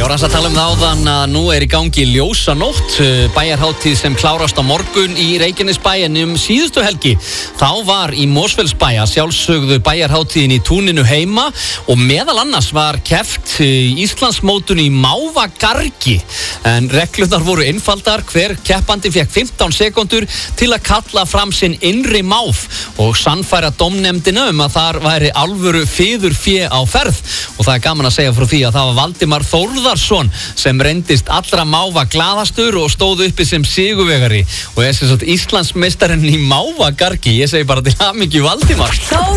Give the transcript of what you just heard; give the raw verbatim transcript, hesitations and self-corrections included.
var að tala um það áðan að nú er í gangi ljósanótt, bæjarhátíð sem klárast á morgun í Reykjanesbæ, en um síðustu helgi þá var í Mosfellsbæ að sjálfsögðu bæjarhátíðin í túninu heima og meðal annars var keppt í Íslandsmótinu í mávagargi, en reglurnar voru einfaldar. Hver keppandi fékk fimmtán sekúndur til að kalla fram sinn innri máv og sannfæra dómnefndina um að þar væri alvöru fiður fé á ferð. Og það er gaman að segja frá því að það var Valdimar Þórðarsson sem reyndist allra máva glaðastur og stóð uppi sem sigurvegari og er sem sagt Íslandsmeistarinn í mávagargi. Ég segi bara til hamingju Valdimar.